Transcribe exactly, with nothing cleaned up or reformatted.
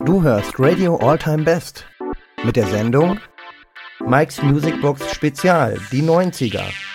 Du hörst Radio All Time Best mit der Sendung Mike's Music Box Spezial, die neunziger.